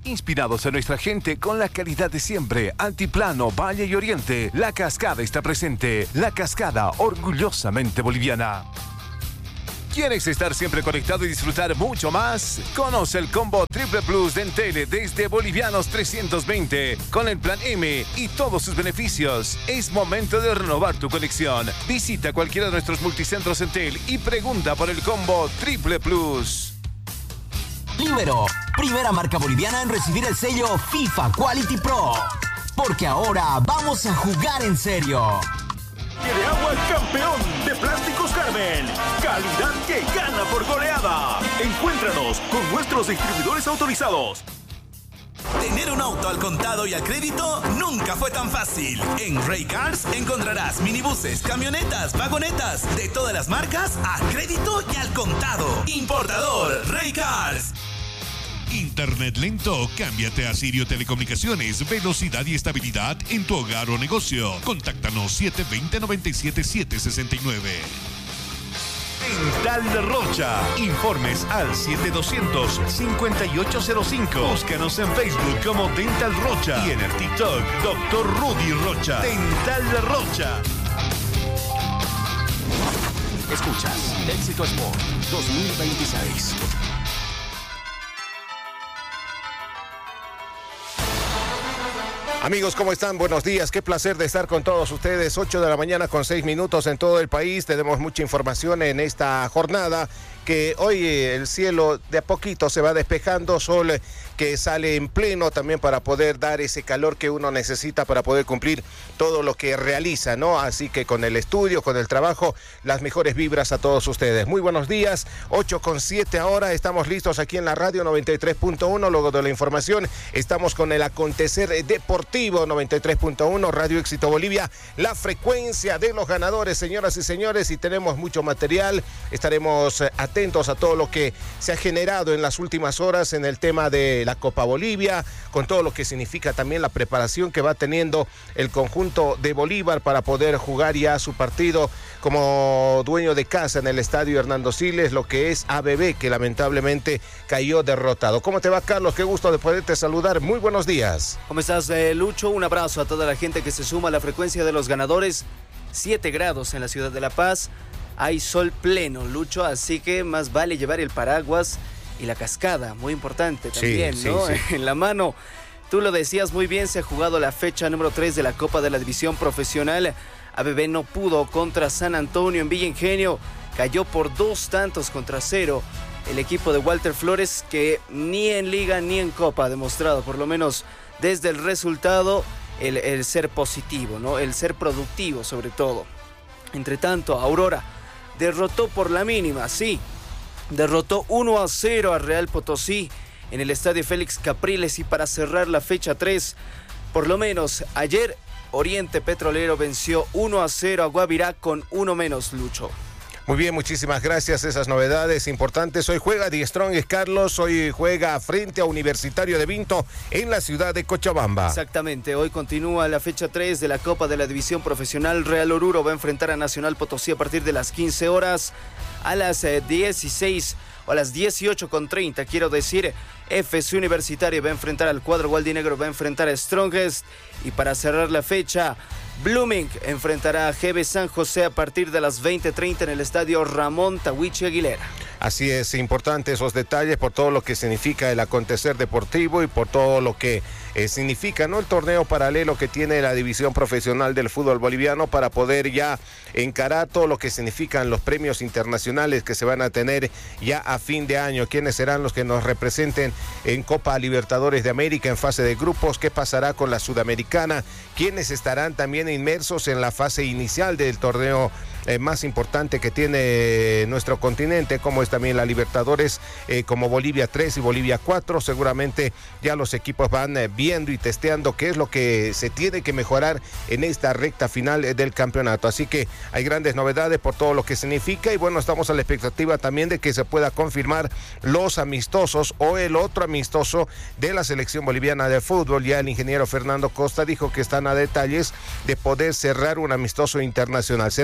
inspirados en nuestra gente con la calidad de siempre. Altiplano, Valle y Oriente, La Cascada está presente. La Cascada, orgullosamente boliviana. ¿Quieres estar siempre conectado y disfrutar mucho más? Conoce el combo Triple Plus de Entel desde Bolivianos 320 con el plan M y todos sus beneficios. Es momento de renovar tu conexión. Visita cualquiera de nuestros multicentros Entel y pregunta por el combo Triple Plus. Libero, primera marca boliviana en recibir el sello FIFA Quality Pro. Porque ahora vamos a jugar en serio. De agua campeón de Plásticos Carmen. Calidad que gana por goleada. Encuéntranos con nuestros distribuidores autorizados. Tener un auto al contado y al crédito nunca fue tan fácil. En Ray Cars encontrarás minibuses, camionetas, vagonetas de todas las marcas a crédito y al contado. Importador Ray Cars. Internet lento, cámbiate a Sirio Telecomunicaciones. Velocidad y estabilidad en tu hogar o negocio. Contáctanos 720-97-769. Dental Rocha. Informes al 7200-5805. Búscanos en Facebook como Dental Rocha y en el TikTok Dr. Rudy Rocha. Dental Rocha. Escuchas Éxito Sport 2026. Amigos, ¿cómo están? Buenos días. Qué placer de estar con todos ustedes. 8 de la mañana con 6 minutos en todo el país. Tenemos mucha información en esta jornada, que hoy el cielo de a poquito se va despejando, sol que sale en pleno también para poder dar ese calor que uno necesita para poder cumplir todo lo que realiza, ¿no? Así que con el estudio, con el trabajo, las mejores vibras a todos ustedes. Muy buenos días, 8:07 ahora, estamos listos aquí en la radio 93.1, luego de la información, estamos con el acontecer deportivo 93.1, Radio Éxito Bolivia, la frecuencia de los ganadores, señoras y señores, y tenemos mucho material, estaremos atentos a todo lo que se ha generado en las últimas horas en el tema de la Copa Bolivia, con todo lo que significa también la preparación que va teniendo el conjunto de Bolívar para poder jugar ya su partido como dueño de casa en el estadio Hernando Siles, lo que es ABB, que lamentablemente cayó derrotado. ¿Cómo te va, Carlos? Qué gusto de poderte saludar. Muy buenos días. ¿Cómo estás, Lucho? Un abrazo a toda la gente que se suma a la frecuencia de los ganadores. 7 grados en la ciudad de La Paz. Hay sol pleno, Lucho, así que más vale llevar el paraguas y la cascada, muy importante también, sí, ¿no? Sí. En la mano. Tú lo decías muy bien, se ha jugado la fecha número 3 de la Copa de la División Profesional. ABB no pudo contra San Antonio en Villa Ingenio, cayó por 2-0 el equipo de Walter Flores, que ni en Liga ni en Copa ha demostrado, por lo menos desde el resultado, el ser positivo, ¿no? El ser productivo sobre todo. Entre tanto, Aurora derrotó por la mínima, sí. Derrotó 1-0 a Real Potosí en el estadio Félix Capriles, y para cerrar la fecha 3, por lo menos ayer, Oriente Petrolero venció 1-0 a Guavirá con 1 menos, Lucho. Muy bien, muchísimas gracias. Esas novedades importantes. Hoy juega Die Strong, Carlos. Hoy juega frente a Universitario de Vinto en la ciudad de Cochabamba. Exactamente. Hoy continúa la fecha 3 de la Copa de la División Profesional. Real Oruro va a enfrentar a Nacional Potosí a partir de las 15 horas. A las 16 o a las 18:30, quiero decir, FC Universitario va a enfrentar al cuadro Gualdinegro, va a enfrentar a Strongest. Y para cerrar la fecha, Blooming enfrentará a GB San José a partir de las 20:30 en el estadio Ramón Tahuichi Aguilera. Así es, importante esos detalles por todo lo que significa el acontecer deportivo y por todo lo que significa, ¿no?, el torneo paralelo que tiene la división profesional del fútbol boliviano para poder ya encarar todo lo que significan los premios internacionales que se van a tener ya a fin de año. ¿Quiénes serán los que nos representen en Copa Libertadores de América en fase de grupos? ¿Qué pasará con la Sudamericana? ¿Quiénes estarán también inmersos en la fase inicial del torneo más importante que tiene nuestro continente, como es también la Libertadores, como Bolivia 3 y Bolivia 4? Seguramente ya los equipos van viendo y testeando qué es lo que se tiene que mejorar en esta recta final del campeonato. Así que hay grandes novedades por todo lo que significa, y bueno, estamos a la expectativa también de que se pueda confirmar los amistosos o el otro amistoso de la selección boliviana de fútbol. Ya el ingeniero Fernando Costa dijo que están a detalles de poder cerrar un amistoso internacional. ¿Será Argentina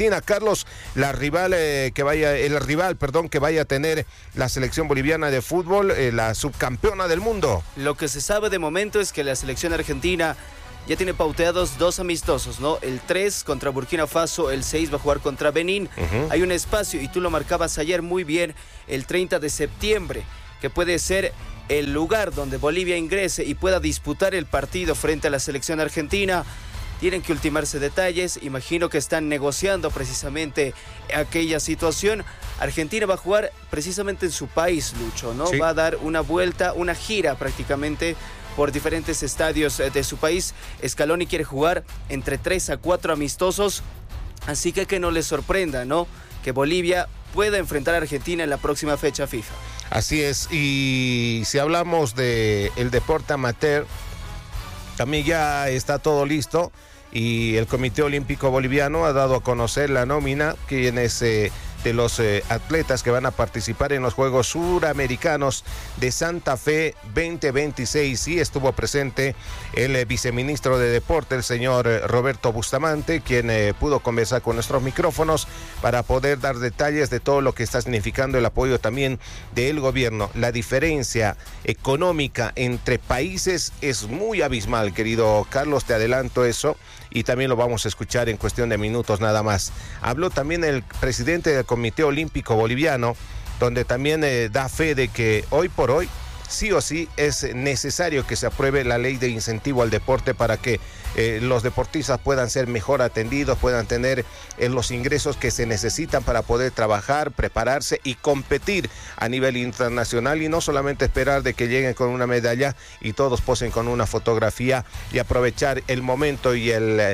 Argentina. Carlos, el rival que vaya a tener la selección boliviana de fútbol, la subcampeona del mundo. Lo que se sabe de momento es que la selección argentina ya tiene pauteados 2 amistosos, ¿no? El 3 contra Burkina Faso, el 6 va a jugar contra Benín. Hay un espacio, y tú lo marcabas ayer muy bien, el 30 de septiembre, que puede ser el lugar donde Bolivia ingrese y pueda disputar el partido frente a la selección argentina. Tienen que ultimarse detalles, imagino que están negociando precisamente aquella situación. Argentina va a jugar precisamente en su país, Lucho, ¿no? Sí. Va a dar una vuelta, una gira prácticamente por diferentes estadios de su país. Scaloni quiere jugar entre 3 a 4 amistosos, así que no les sorprenda, ¿no? Que Bolivia pueda enfrentar a Argentina en la próxima fecha FIFA. Así es, y si hablamos de el deporte amateur, también ya está todo listo y el Comité Olímpico Boliviano ha dado a conocer la nómina quienes de los atletas que van a participar en los Juegos Suramericanos de Santa Fe 2026. Sí estuvo presente el viceministro de Deporte, el señor Roberto Bustamante, quien pudo conversar con nuestros micrófonos para poder dar detalles de todo lo que está significando el apoyo también del gobierno. La diferencia económica entre países es muy abismal, querido Carlos, te adelanto eso, y también lo vamos a escuchar en cuestión de minutos nada más. Habló también el presidente del Comité Olímpico Boliviano, donde también da fe de que hoy por hoy sí o sí es necesario que se apruebe la ley de incentivo al deporte para que los deportistas puedan ser mejor atendidos, puedan tener los ingresos que se necesitan para poder trabajar, prepararse y competir a nivel internacional, y no solamente esperar de que lleguen con una medalla y todos posen con una fotografía, y aprovechar el momento y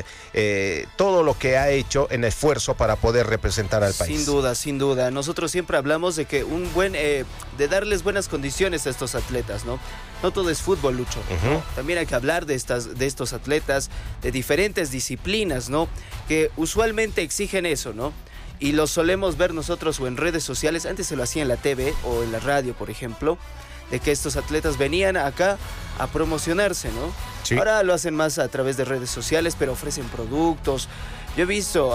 todo lo que ha hecho en esfuerzo para poder representar al país. Sin duda, sin duda. Nosotros siempre hablamos de que de darles buenas condiciones a estos atletas, ¿no? No todo es fútbol, Lucho, ¿no? También hay que hablar de estos atletas de diferentes disciplinas, ¿no? Que usualmente exigen eso, ¿no? Y lo solemos ver nosotros o en redes sociales, antes se lo hacía en la TV o en la radio, por ejemplo, de que estos atletas venían acá a promocionarse, ¿no? Sí. Ahora lo hacen más a través de redes sociales, pero ofrecen productos. Yo he visto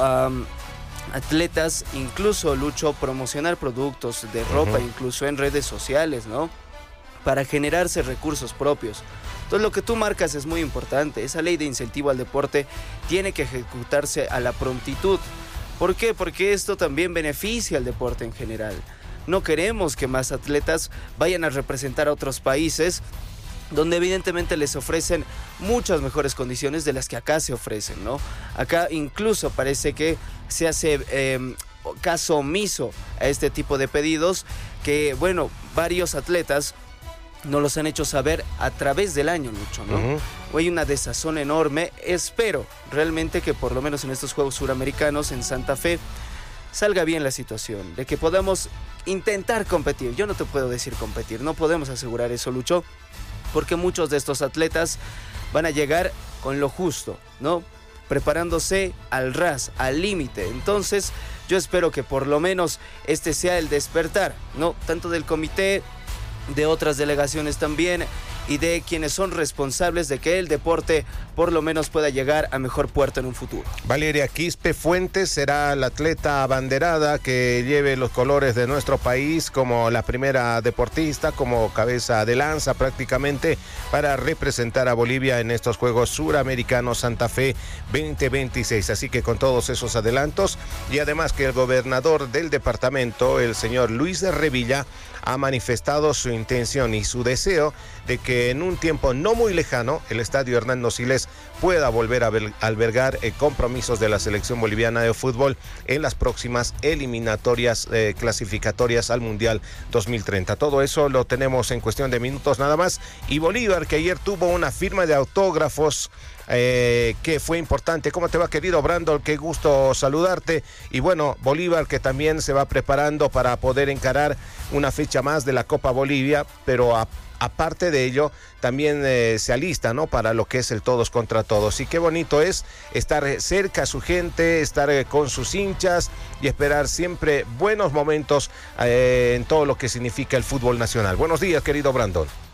atletas, incluso, Lucho, promocionar productos de ropa, incluso en redes sociales, ¿no? Para generarse recursos propios. Entonces lo que tú marcas es muy importante. Esa ley de incentivo al deporte tiene que ejecutarse a la prontitud. ¿Por qué? Porque esto también beneficia al deporte en general. No queremos que más atletas vayan a representar a otros países donde evidentemente les ofrecen muchas mejores condiciones de las que acá se ofrecen, ¿no? Acá incluso parece que se hace caso omiso a este tipo de pedidos que, bueno, varios atletas nos los han hecho saber a través del año, Lucho, ¿no? Hay una desazón enorme. Espero realmente que por lo menos en estos Juegos Suramericanos en Santa Fe salga bien la situación, de que podamos intentar competir. Yo no te puedo decir competir, no podemos asegurar eso, Lucho, porque muchos de estos atletas van a llegar con lo justo, ¿no? Preparándose al ras, al límite. Entonces, yo espero que por lo menos este sea el despertar, ¿no? Tanto del comité, de otras delegaciones también, y de quienes son responsables de que el deporte por lo menos pueda llegar a mejor puerto en un futuro. Valeria Quispe Fuentes será la atleta abanderada que lleve los colores de nuestro país como la primera deportista, como cabeza de lanza prácticamente, para representar a Bolivia en estos Juegos Suramericanos Santa Fe 2026. Así que con todos esos adelantos, y además que el gobernador del departamento, el señor Luis de Revilla, ha manifestado su intención y su deseo de que en un tiempo no muy lejano el estadio Hernando Siles pueda volver a albergar compromisos de la selección boliviana de fútbol en las próximas eliminatorias clasificatorias al Mundial 2030. Todo eso lo tenemos en cuestión de minutos nada más. Y Bolívar, que ayer tuvo una firma de autógrafos que fue importante. ¿Cómo te va, querido Brandon? Qué gusto saludarte. Y bueno, Bolívar, que también se va preparando para poder encarar una fecha más de la Copa Bolivia, pero aparte de ello, también se alista, ¿no?, para lo que es el todos contra todos. Y qué bonito es estar cerca a su gente, estar con sus hinchas y esperar siempre buenos momentos en todo lo que significa el fútbol nacional. Buenos días, querido Brandon.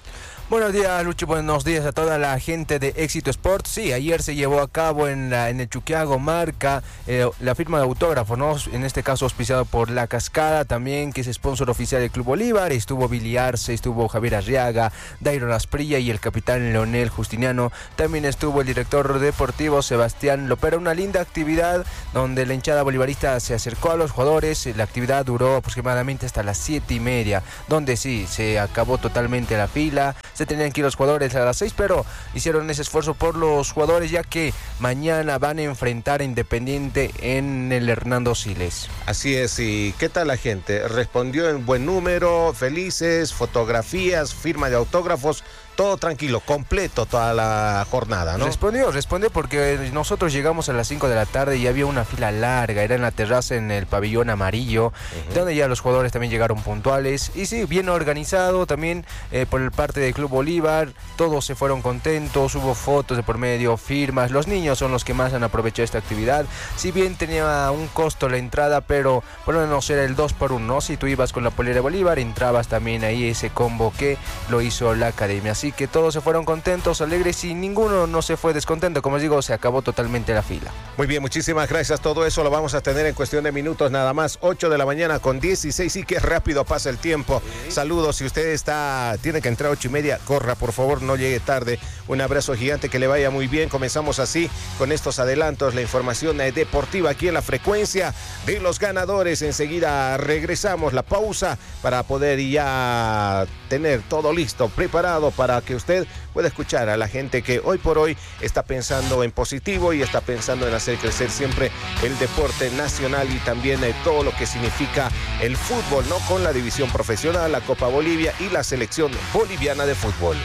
Buenos días, Lucho. Buenos días a toda la gente de Éxito Sports. Sí, ayer se llevó a cabo en el Chuquiago Marca la firma de autógrafos, ¿no? En este caso auspiciado por La Cascada también, que es sponsor oficial del Club Bolívar. Estuvo Billy Arce, estuvo Javier Arriaga, Dairon Asprilla y el capitán Leonel Justiniano. También estuvo el director deportivo Sebastián Lopera. Una linda actividad donde la hinchada bolivarista se acercó a los jugadores. La actividad duró aproximadamente hasta las 7:30, donde sí, se acabó totalmente la fila. Se tenían que ir los jugadores a las 6, pero hicieron ese esfuerzo por los jugadores, ya que mañana van a enfrentar a Independiente en el Hernando Siles. Así es, ¿y qué tal la gente? Respondió en buen número, felices, fotografías, firma de autógrafos. Todo tranquilo, completo toda la jornada, ¿no? Respondió porque nosotros llegamos a las 5 de la tarde y había una fila larga, era en la terraza en el pabellón amarillo, donde ya los jugadores también llegaron puntuales. Y sí, bien organizado también por parte del Club Bolívar, todos se fueron contentos, hubo fotos de por medio, firmas. Los niños son los que más han aprovechado esta actividad. Si bien tenía un costo la entrada, pero por lo menos era el 2x1, ¿no? Si tú ibas con la polera de Bolívar, entrabas también ahí ese combo que lo hizo la academia. Así que todos se fueron contentos, alegres y ninguno no se fue descontento. Como les digo, se acabó totalmente la fila. Muy bien, muchísimas gracias. Todo eso lo vamos a tener en cuestión de minutos nada más. 8 de la mañana con 16. Y qué rápido pasa el tiempo. Saludos. Si usted tiene que entrar a 8:30, corra, por favor, no llegue tarde. Un abrazo gigante, que le vaya muy bien. Comenzamos así con estos adelantos, la información deportiva aquí en la frecuencia de los ganadores. Enseguida regresamos, la pausa, para poder ya tener todo listo, preparado para que usted pueda escuchar a la gente que hoy por hoy está pensando en positivo y está pensando en hacer crecer siempre el deporte nacional y también todo lo que significa el fútbol, ¿no? Con la división profesional, la Copa Bolivia y la selección boliviana de fútbol.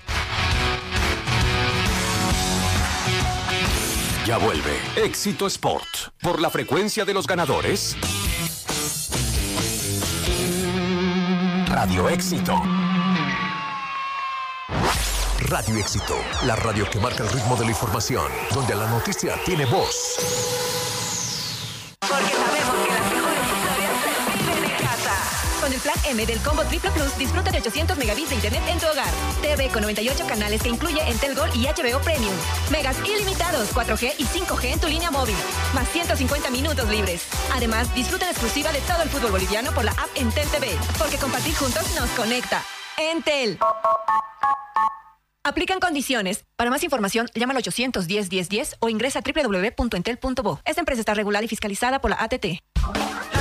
Ya vuelve Éxito Sport por la frecuencia de los ganadores. Radio Éxito. Radio Éxito, la radio que marca el ritmo de la información, donde la noticia tiene voz. Porque sabemos que las mejores historias se viven en casa. Con el plan M del Combo Triple Plus, disfruta de 800 megabits de internet en tu hogar. TV con 98 canales que incluye Entel Gold y HBO Premium. Megas ilimitados, 4G y 5G en tu línea móvil. Más 150 minutos libres. Además, disfruta en exclusiva de todo el fútbol boliviano por la app Entel TV. Porque compartir juntos nos conecta. Entel. Aplican condiciones. Para más información, llama al 810-1010 o ingresa a www.entel.bo. Esta empresa está regulada y fiscalizada por la ATT.